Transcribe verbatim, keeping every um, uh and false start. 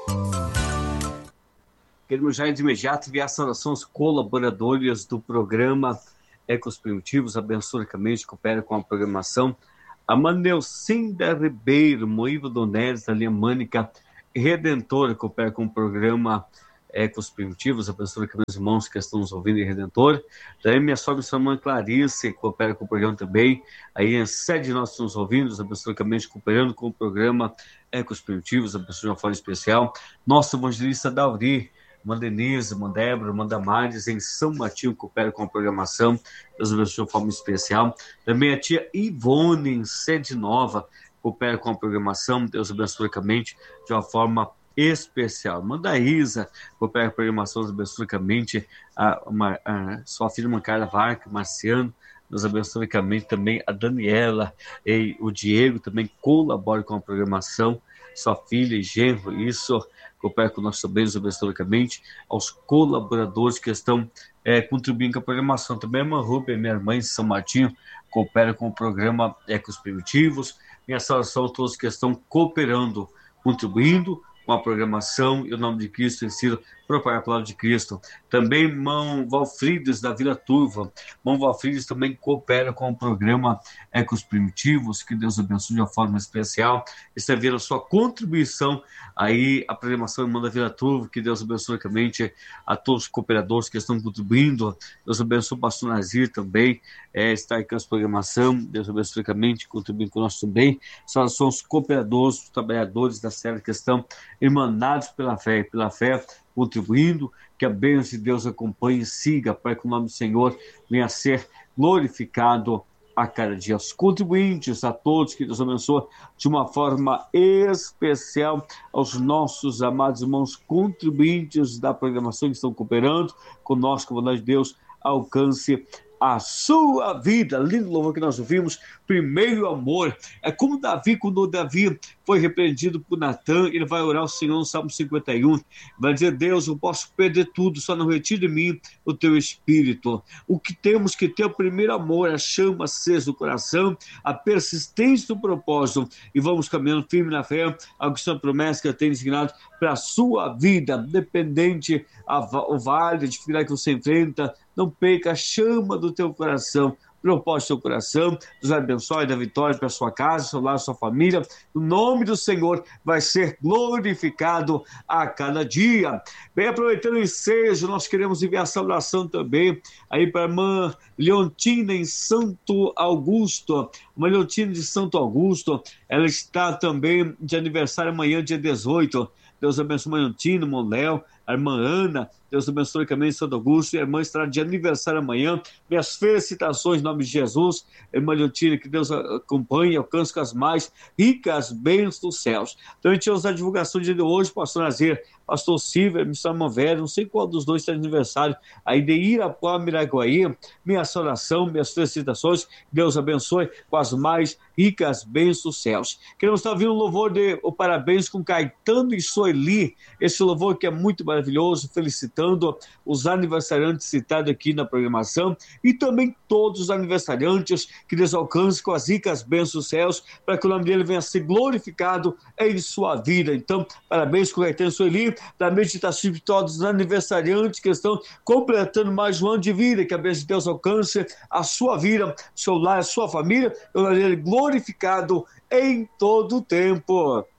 Queremos já de imediato enviar saudação aos colaboradores do programa Ecos Primitivos, abençoadamente coopera com a programação. A Manelcinda Ribeiro, Moiva Doneres, da linha Mânica Redentor, coopera com o programa Ecos Primitivos, abençoadamente meus irmãos que estão nos ouvindo em Redentor. Também minha sogra, sua irmã Clarice, coopera com o programa também. Aí em sede nós estamos ouvindo, abençoadamente cooperando com o programa Ecos Primitivos, abençoadamente de uma forma especial. Nosso evangelista Dauri, Irmã Denise, Irmã Débora, Irmã Damares, em São Matinho, coopera com a programação, Deus abençoe de forma especial. Também a tia Ivone, em Sede Nova, coopera com a programação, Deus abençoe ricamente, de uma forma especial. Irmã da Isa, coopera com a programação, Deus abençoe ricamente, a, uma, a sua filha, Irmã Carla Varca, Marciano, Deus abençoe ricamente também a Daniela, e o Diego também colabora com a programação, sua filha e genro, isso coopera com nossos bens historicamente, aos colaboradores que estão é, contribuindo com a programação. Também a irmã Rubem, minha irmã em São Martinho, coopera com o programa Ecos Primitivos. Minha saudação a todos que estão cooperando, contribuindo com a programação, e o nome de Cristo tem sido propagar a palavra de Cristo. Também irmão Valfrides, da Vila Turva. Irmão Valfrides também coopera com o programa Ecos Primitivos, que Deus abençoe de uma forma especial. Essa é a sua contribuição aí, a programação irmã da Vila Turva, que Deus abençoe ricamente a todos os cooperadores que estão contribuindo. Deus abençoe o pastor Nazir também, é, está aí com essa programação. Deus abençoe ricamente, contribuindo conosco também. Só são os cooperadores, os trabalhadores da série que estão emanados pela fé, pela fé, contribuindo, que a bênção de Deus acompanhe e siga, para que o nome do Senhor venha a ser glorificado a cada dia. Aos contribuintes, a todos, que Deus abençoe de uma forma especial, aos nossos amados irmãos contribuintes da programação que estão cooperando conosco, com a vontade de Deus, alcance a sua vida. Lindo louvor que nós ouvimos, primeiro amor. É como Davi, quando Davi foi repreendido por Natã, ele vai orar ao Senhor no Salmo cinquenta e um, vai dizer: Deus, eu posso perder tudo, só não retire de mim o teu espírito. O que temos que ter é o primeiro amor, a chama acesa do coração, a persistência do propósito, e vamos caminhando firme na fé, a sua promessa que tem designado para a sua vida, dependente a, o vale, a dificuldade que você enfrenta, não perca a chama do teu coração, propósito do teu coração. Deus abençoe, dá vitória para a sua casa, seu lar, sua família. O nome do Senhor vai ser glorificado a cada dia. Bem, aproveitando o ensejo, nós queremos enviar a saudação também aí para a irmã Leontina em Santo Augusto. Irmã Leontina de Santo Augusto, ela está também de aniversário amanhã, dia dezoito. Deus abençoe a irmã Leontina, irmão Léo, a irmã Ana, Deus abençoe também Santo Augusto, e a irmã estará de aniversário amanhã. Minhas felicitações em nome de Jesus, irmã Leontina, que Deus acompanhe e alcance com as mais ricas bênçãos dos céus. Então a gente usa a divulgação do dia de hoje, pastor Nazir, pastor Silvio, missionário Manvério, não sei qual dos dois está de aniversário, aí de Irapuá, Miraguaí. Minha oração, minhas felicitações, Deus abençoe com as mais ricas bênçãos dos céus. Queremos estar ouvindo um louvor de o parabéns com Caetano e Soeli, esse louvor que é muito maravilhoso, felicitando os aniversariantes citados aqui na programação, e também todos os aniversariantes, que Deus alcance com as ricas bênçãos dos céus, para que o nome dele venha a ser glorificado em sua vida. Então, parabéns com Caetano e Soeli, da meditação de todos os aniversariantes que estão completando mais um ano de vida, que a bênção de Deus alcance a sua vida, seu lar, a sua família, e o nome dele glorificado em todo o tempo.